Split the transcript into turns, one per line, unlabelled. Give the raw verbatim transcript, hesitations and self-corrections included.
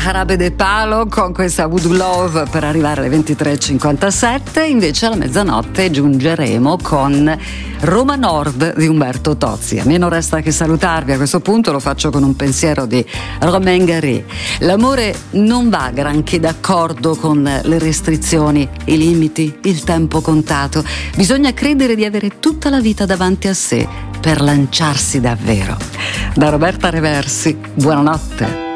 Jarabe de Palo con questa Voodoo Love per arrivare alle ventitré e cinquantasette. Invece alla mezzanotte giungeremo con Roma Nord di Umberto Tozzi. A me non resta che salutarvi, a questo punto lo faccio con un pensiero di Romain Gary. L'amore non va granché d'accordo con le restrizioni, i limiti, il tempo contato. Bisogna credere di avere tutta la vita davanti a sé per lanciarsi davvero. Da Roberta Reversi, buonanotte.